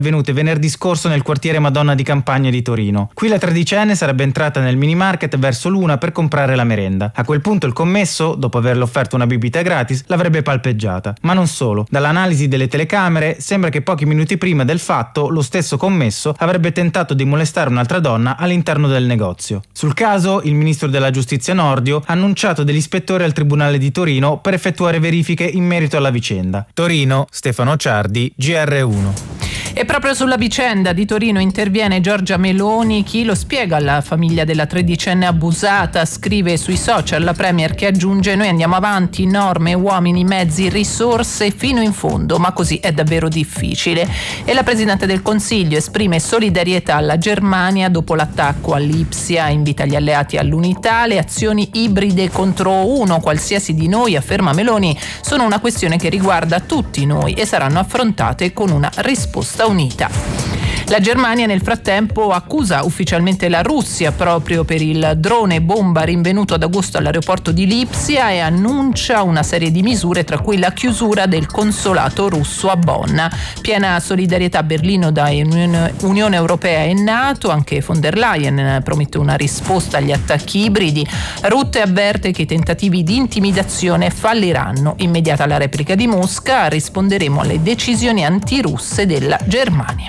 avvenute venerdì scorso nel quartiere Madonna di Campagna di Torino. Qui la tredicenne sarebbe entrata nel mini market verso l'1 per comprare la merenda. A quel punto il commesso, dopo averle offerto una bibita gratis, l'avrebbe palpeggiata. Ma non solo. Dall'analisi delle telecamere sembra che pochi minuti prima del fatto lo stesso commesso avrebbe tentato di molestare un'altra donna all'interno del negozio. Sul caso, il ministro della giustizia Nordio ha annunciato degli ispettori al Tribunale di Torino per effettuare verifiche in merito alla vicenda. Torino, Stefano Ciardi, GR1. E proprio sulla vicenda di Torino interviene Giorgia Meloni. Chi lo spiega alla famiglia della tredicenne abusata? Scrive sui social la premier, che aggiunge: noi andiamo avanti, norme, uomini, mezzi, risorse fino in fondo, ma così è davvero difficile. E la Presidente del Consiglio esprime solidarietà alla Germania dopo l'attacco a Lipsia, invita gli alleati all'unità. Le azioni ibride contro uno qualsiasi di noi, afferma Meloni, sono una questione che riguarda tutti noi e saranno affrontate con una risposta unita. La Germania nel frattempo accusa ufficialmente la Russia proprio per il drone bomba rinvenuto ad agosto all'aeroporto di Lipsia e annuncia una serie di misure, tra cui la chiusura del consolato russo a Bonn. Piena solidarietà a Berlino da Unione Europea e NATO. Anche von der Leyen promette una risposta agli attacchi ibridi. Rutte avverte che i tentativi di intimidazione falliranno. Immediata la replica di Mosca, risponderemo alle decisioni antirusse della Germania.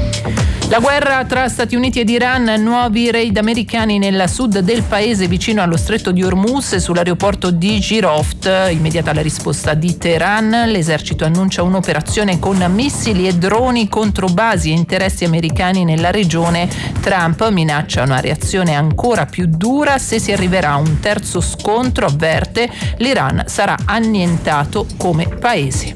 La guerra tra Stati Uniti ed Iran, nuovi raid americani nel sud del paese vicino allo stretto di Hormuz e sull'aeroporto di Giroft. Immediata la risposta di Teheran, l'esercito annuncia un'operazione con missili e droni contro basi e interessi americani nella regione. Trump minaccia una reazione ancora più dura se si arriverà a un terzo scontro, avverte l'Iran sarà annientato come paese.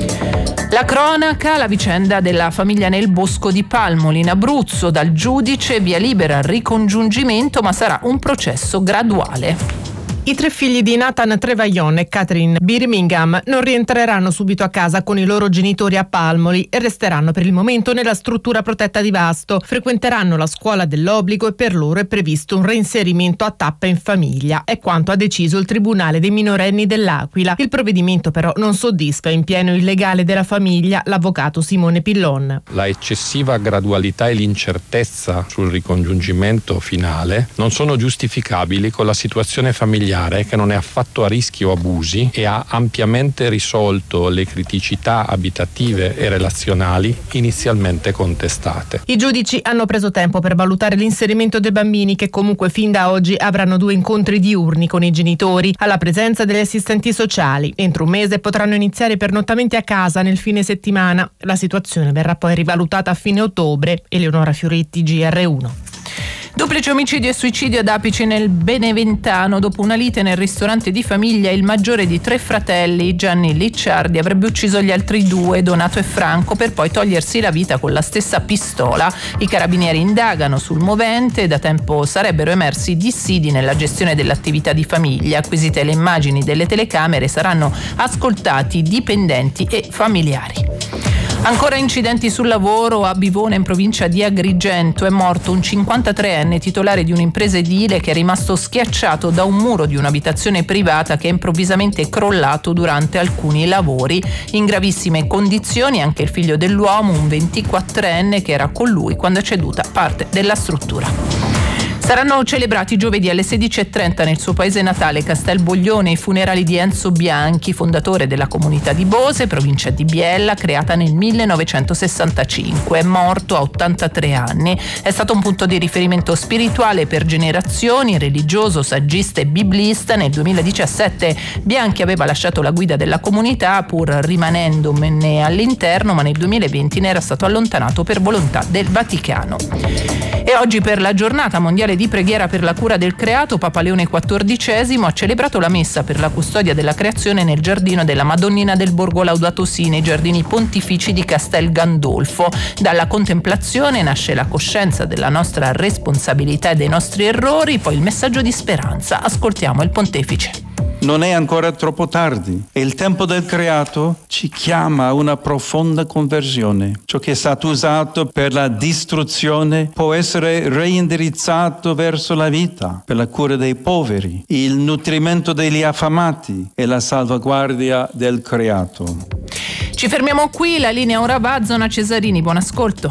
La cronaca, la vicenda della famiglia nel bosco di Palmoli in Abruzzo, dal giudice via libera al ricongiungimento, ma sarà un processo graduale. I 3 figli di Nathan Trevaillon e Catherine Birmingham non rientreranno subito a casa con i loro genitori a Palmoli e resteranno per il momento nella struttura protetta di Vasto. Frequenteranno la scuola dell'obbligo e per loro è previsto un reinserimento a tappe in famiglia. È quanto ha deciso il Tribunale dei minorenni dell'Aquila. Il provvedimento però non soddisfa in pieno il legale della famiglia, l'avvocato Simone Pillon. La eccessiva gradualità e l'incertezza sul ricongiungimento finale non sono giustificabili con la situazione familiare, che non è affatto a rischio abusi e ha ampiamente risolto le criticità abitative e relazionali inizialmente contestate. I giudici hanno preso tempo per valutare l'inserimento dei bambini, che comunque fin da oggi avranno 2 incontri diurni con i genitori alla presenza degli assistenti sociali. Entro un mese potranno iniziare i pernottamenti a casa nel fine settimana. La situazione verrà poi rivalutata a fine ottobre. Eleonora Fioretti, GR1. Duplice omicidio e suicidio ad Apice nel Beneventano. Dopo una lite nel ristorante di famiglia, il maggiore di 3 fratelli, Gianni Licciardi, avrebbe ucciso gli altri 2, Donato e Franco, per poi togliersi la vita con la stessa pistola. I carabinieri indagano sul movente. Da tempo sarebbero emersi dissidi nella gestione dell'attività di famiglia. Acquisite le immagini delle telecamere, saranno ascoltati dipendenti e familiari. Ancora incidenti sul lavoro a Bivona, in provincia di Agrigento. È morto un 53enne titolare di un'impresa edile che è rimasto schiacciato da un muro di un'abitazione privata che è improvvisamente crollato durante alcuni lavori. In gravissime condizioni anche il figlio dell'uomo, un 24enne che era con lui quando è ceduta parte della struttura. Saranno celebrati giovedì alle 16:30 nel suo paese natale Castelboglione i funerali di Enzo Bianchi, fondatore della comunità di Bose, provincia di Biella, creata nel 1965. È morto a 83 anni. È stato un punto di riferimento spirituale per generazioni, religioso, saggista e biblista. Nel 2017 Bianchi aveva lasciato la guida della comunità, pur rimanendomene all'interno, ma nel 2020 ne era stato allontanato per volontà del Vaticano. E oggi, per la giornata mondiale di preghiera per la cura del creato, Papa Leone XIV ha celebrato la messa per la custodia della creazione nel giardino della Madonnina del Borgo Laudato Si, nei giardini pontifici di Castel Gandolfo. Dalla contemplazione nasce la coscienza della nostra responsabilità e dei nostri errori, poi il messaggio di speranza. Ascoltiamo il pontefice. Non è ancora troppo tardi e il tempo del creato ci chiama a una profonda conversione. Ciò che è stato usato per la distruzione può essere reindirizzato verso la vita, per la cura dei poveri, il nutrimento degli affamati e la salvaguardia del creato. Ci fermiamo qui, la linea ora va a Zona Cesarini. Buon ascolto.